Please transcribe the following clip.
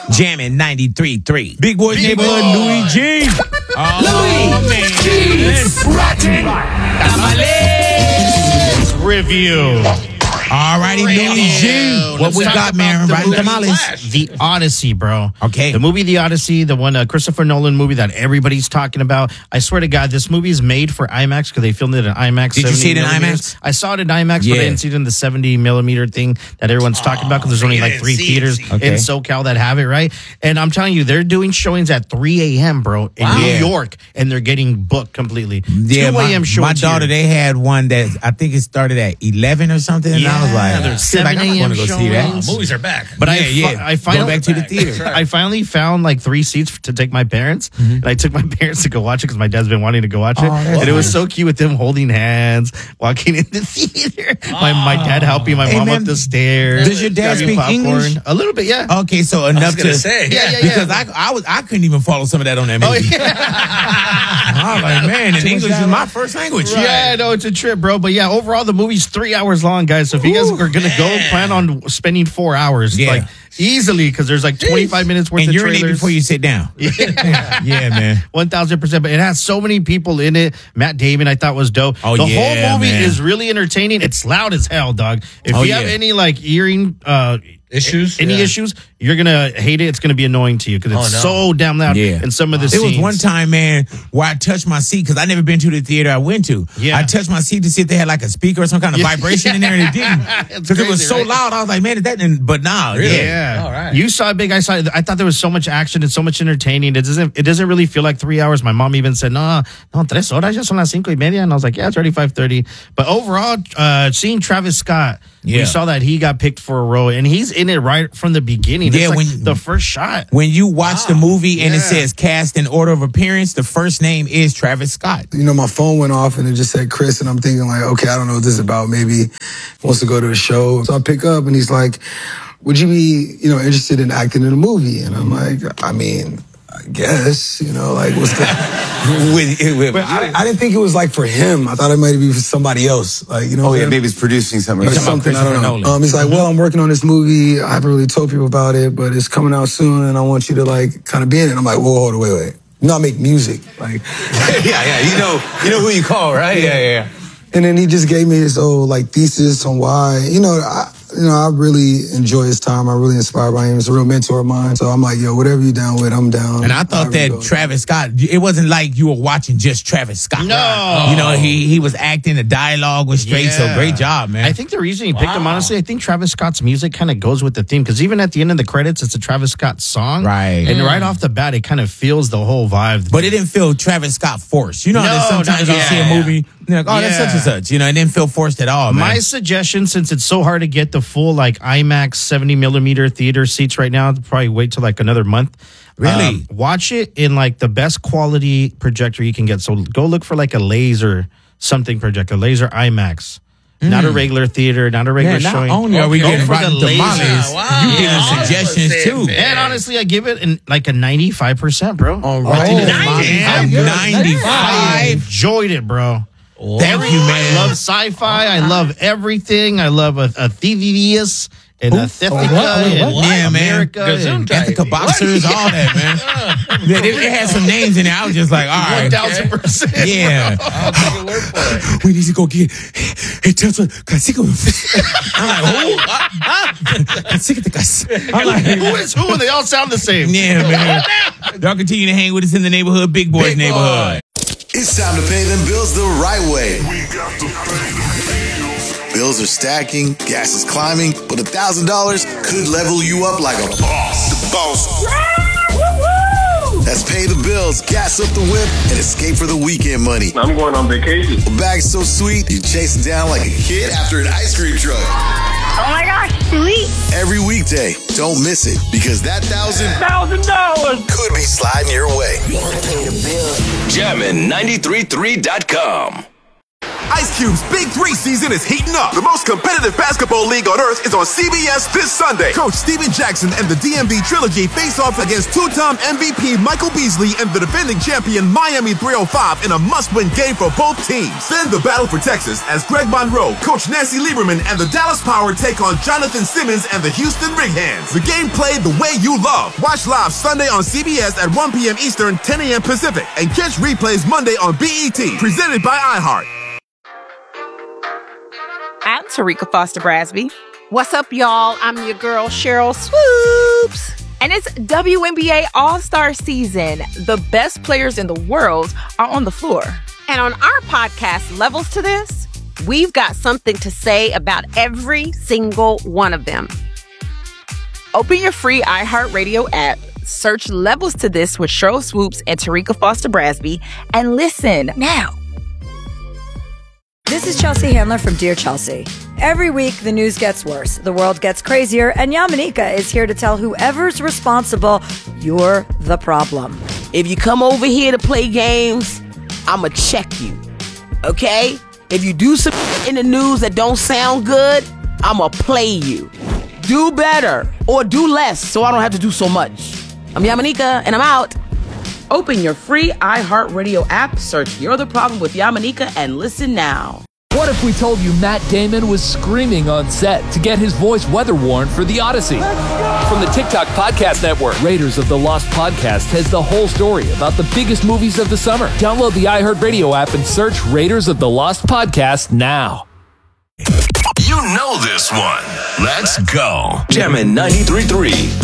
Jamming 93.3. Big Boys Neighborhood, Louis G. Louis G's Rotten Tamales Review. All righty, Louis G. What we got, man? Rotten Tamales. The Odyssey, bro. Okay. The movie The Odyssey, the one Christopher Nolan movie that everybody's talking about. I swear to God, this movie is made for IMAX because they filmed it in IMAX. Did you see it in millimeters. IMAX? I saw it in IMAX, but I didn't see it in the 70 millimeter thing that everyone's talking about because there's only like 3 theaters in SoCal that have it, right? And I'm telling you, they're doing showings at 3 a.m., bro, in New York, and they're getting booked completely. Yeah, 2 a.m. showings. My daughter, they had one that I think it started at 11 or something. And I was like, there's 7 I'm a.m. going to go see that. Movies are back. But I finally go back to the theater. I finally found like 3 seats to take my parents, and I took my parents to go watch it because my dad's been wanting to go watch it, and it was so cute with them holding hands, walking in the theater. My dad helping my mom up the stairs. Does your dad grabbing speak English? A little bit, yeah. Okay, so enough to say, because I couldn't even follow some of that on that movie. I was like, man, and English is my first language. Yeah, I know it's a trip, bro. But yeah, overall the movie's 3 hours long, guys. So if you guys are gonna go, plan on spending 4 hours, like easily, because there's like 25 minutes worth and of urinate trailers before you sit down. Yeah, man. 1,000%. But it has so many people in it. Matt Damon, I thought was dope. Oh, the yeah, whole movie man. is really entertaining. It's loud as hell, dog. If you have any like hearing issues, issues, you're gonna hate it. It's gonna be annoying to you because it's so damn loud. Yeah. In some of the There scenes. was one time, man, where I touched my seat because I never been to the theater I went to. Yeah. I touched my seat to see if they had like a speaker or some kind of vibration in there, and it didn't because it was so loud. I was like, man, is that? But nah, yeah. All right. You saw it big. I saw it. I thought there was so much action and so much entertaining. It doesn't really feel like 3 hours. My mom even said, no, 3 horas, ya son las 5:30. And I was like, yeah, it's already 5:30. But overall, seeing Travis Scott, we saw that he got picked for a role, and he's in it right from the beginning. Yeah, it's like when the first shot. When you watch the movie and it says cast in order of appearance, the first name is Travis Scott. You know, my phone went off and it just said Chris, and I'm thinking like, okay, I don't know what this is about. Maybe he wants to go to a show. So I pick up and he's like, would you be, interested in acting in a movie? And I'm like, I mean, I guess, like, what's the... But I didn't think it was like for him. I thought it might be for somebody else. Like, maybe he's producing something. Or something, I don't know. He's like, well, I'm working on this movie. I haven't really told people about it, but it's coming out soon, and I want you to, like, kind of be in it. I'm like, whoa, hold on, wait. I make music. Like, yeah. You know who you call, right? Yeah. And then he just gave me his whole, like, thesis on why, I really enjoy his time. I'm really inspired by him. He's a real mentor of mine. So I'm like, yo, whatever you down with, I'm down. And I thought that Travis Scott, it wasn't like you were watching just Travis Scott. No. He was acting, the dialogue was straight, so great job, man. I think the reason he picked him, honestly, I think Travis Scott's music kind of goes with the theme, because even at the end of the credits, it's a Travis Scott song. Right. And right off the bat, it kind of feels the whole vibe. But it didn't feel Travis Scott forced. You know how sometimes you see a movie, you're like, oh, that's such and such. It didn't feel forced at all, man. My suggestion, since it's so hard to get the full, like, IMAX 70 millimeter theater seats right now, probably wait till like another month. Really? Watch it in like the best quality projector you can get. So go look for like a laser something projector, laser IMAX. Not a regular theater, not a regular showing. Not only are we getting Rotten Tamales, you getting Wow. suggestions too. And honestly, I give it like a 95%, bro. On Rotten Tamales, 95. Enjoyed it, bro. Thank you, man. I love sci-fi. I love everything. I love a Thievius and a Theftica and Yeah, man. America. And Ethica Boxers, all that, man. It had some names in there. I was just like, all right. 1,000%. Yeah. I'll take your word for it. We need to go get Tesla Casico. I'm like, Who is who? And they all sound the same. yeah, man. Y'all continue to hang with us in the neighborhood, Big Boys neighborhood. It's time to pay them bills the right way. We got to pay the bills. Bills are stacking, gas is climbing, but $1,000 could level you up like a boss. The boss. That's pay the bills, gas up the whip, and escape for the weekend money. I'm going on vacation. A bag so sweet, you chase it down like a kid after an ice cream truck. Oh my gosh, sweet. Every weekday, don't miss it, because that $1,000 could be sliding your way. Jammin' 93.3.com. Ice Cube's Big 3 season is heating up. The most competitive basketball league on earth is on CBS this Sunday. Coach Steven Jackson and the DMV Trilogy face off against two-time MVP Michael Beasley and the defending champion Miami 305 in a must-win game for both teams. Then the battle for Texas as Greg Monroe, Coach Nancy Lieberman, and the Dallas Power take on Jonathan Simmons and the Houston Rig Hands. The game played the way you love. Watch live Sunday on CBS at 1 p.m. Eastern, 10 a.m. Pacific, and catch replays Monday on BET, presented by iHeart. I'm Tarika Foster Brasby. What's up, y'all? I'm your girl, Cheryl Swoops. And it's WNBA All-Star season. The best players in the world are on the floor. And on our podcast, Levels to This, we've got something to say about every single one of them. Open your free iHeartRadio app, search Levels to This with Cheryl Swoops and Tarika Foster Brasby, and listen now. This is Chelsea Handler from Dear Chelsea. Every week, the news gets worse, the world gets crazier, and Yamanika is here to tell whoever's responsible, you're the problem. If you come over here to play games, I'ma check you, okay? If you do some in the news that don't sound good, I'ma play you. Do better or do less so I don't have to do so much. I'm Yamanika, and I'm out. Open your free iHeartRadio app, search You're the Problem with Yamanika, and listen now. What if we told you Matt Damon was screaming on set to get his voice weather-worn for The Odyssey? From the TikTok Podcast Network, Raiders of the Lost Podcast has the whole story about the biggest movies of the summer. Download the iHeartRadio app and search Raiders of the Lost Podcast now. You know this one. Let's go. Jammin' 93.3.